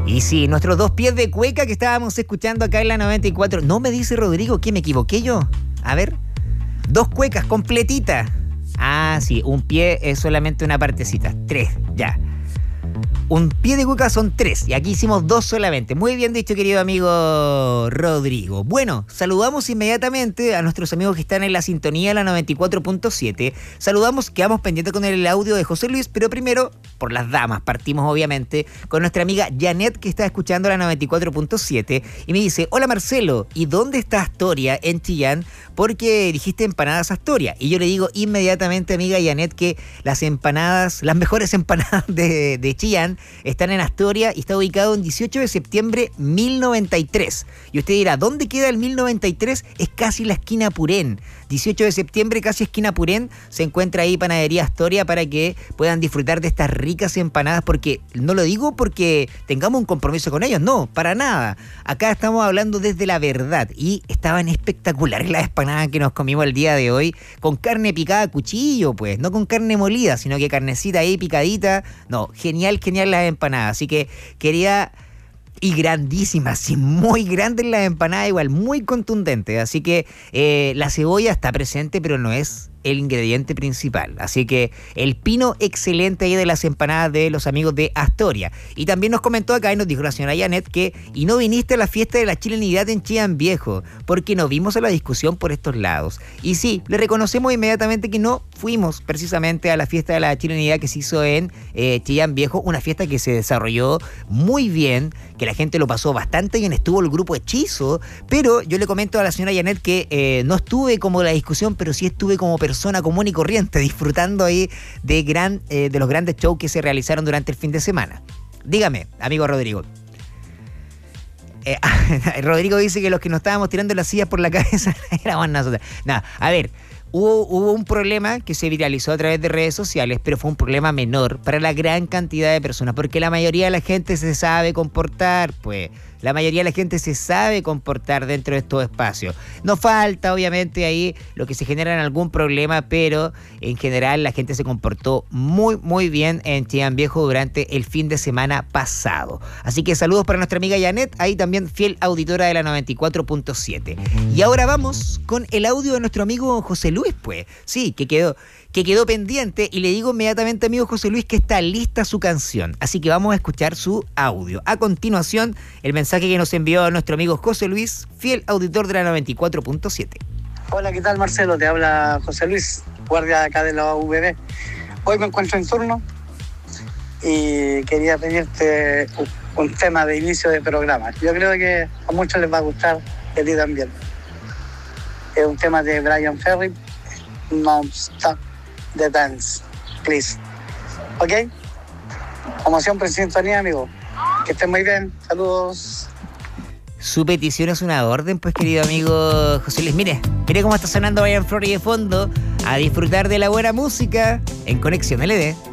Y sí, nuestros dos pies de cueca que estábamos escuchando acá en la 94. No me dice Rodrigo que me equivoqué yo. A ver. Dos cuecas completitas. Ah, sí, un pie es solamente una partecita. 3, ya. Un pie de cueca son 3 y aquí hicimos 2 solamente. Muy bien dicho, querido amigo Rodrigo. Bueno, saludamos inmediatamente a nuestros amigos que están en la sintonía de la 94.7. Saludamos, quedamos pendientes con el audio de José Luis, pero primero, por las damas, partimos obviamente con nuestra amiga Janet, que está escuchando la 94.7 y me dice: hola Marcelo, ¿y dónde está Astoria en Chillán? Porque dijiste empanadas Astoria. Y yo le digo inmediatamente, amiga Janet, que las empanadas, las mejores empanadas de Chillán están en Astoria y está ubicado en 18 de septiembre 1093. Y usted dirá, ¿dónde queda el 1093? Es casi la esquina Purén. 18 de septiembre, casi esquina Purén, se encuentra ahí Panadería Astoria para que puedan disfrutar de estas ricas empanadas, porque no lo digo porque tengamos un compromiso con ellos, no, para nada. Acá estamos hablando desde la verdad y estaban espectaculares las empanadas que nos comimos el día de hoy, con carne picada a cuchillo, pues, no con carne molida, sino que carnecita ahí picadita. No, genial las empanadas. Así que quería... Y grandísimas, sí, muy grandes las empanadas, igual, muy contundentes. Así que la cebolla está presente, pero no es el ingrediente principal. Así que el pino excelente ahí de las empanadas de los amigos de Astoria. Y también nos comentó acá y nos dijo la señora Janet que y no viniste a la fiesta de la chilenidad en Chillán Viejo, porque nos vimos a la discusión por estos lados. Y sí, le reconocemos inmediatamente que no fuimos precisamente a la fiesta de la chilenidad que se hizo en Chillán Viejo, una fiesta que se desarrolló muy bien, que la gente lo pasó bastante bien, estuvo el grupo Hechizo, pero yo le comento a la señora Janet que no estuve como la discusión, pero sí estuve como persona común y corriente, disfrutando ahí de los grandes shows que se realizaron durante el fin de semana. Dígame, amigo Rodrigo. Rodrigo dice que los que nos estábamos tirando las sillas por la cabeza éramos nosotros. Nada, a ver, hubo un problema que se viralizó a través de redes sociales, pero fue un problema menor para la gran cantidad de personas, porque la mayoría de la gente se sabe comportar, pues. La mayoría de la gente se sabe comportar dentro de estos espacios. No falta, obviamente, ahí lo que se genera en algún problema, pero en general la gente se comportó muy bien en Chillán Viejo durante el fin de semana pasado. Así que saludos para nuestra amiga Janet, ahí también fiel auditora de la 94.7. Y ahora vamos con el audio de nuestro amigo José Luis, pues. Sí, que quedó pendiente, y le digo inmediatamente, amigo José Luis, que está lista su canción. Así que vamos a escuchar su audio. A continuación, el mensaje que nos envió nuestro amigo José Luis, fiel auditor de la 94.7. Hola, ¿qué tal, Marcelo? Te habla José Luis, guardia acá de la UBB. Hoy me encuentro en turno y quería pedirte un tema de inicio de programa. Yo creo que a muchos les va a gustar, y a ti también. Es un tema de Bryan Ferry, Non-Stop The Dance, please. ¿Ok? Como siempre, en sintonía, amigo. Que estén muy bien. Saludos. Su petición es una orden, pues, querido amigo José Luis. Mire cómo está sonando Bryan Ferry de fondo. A disfrutar de la buena música en Conexión LD.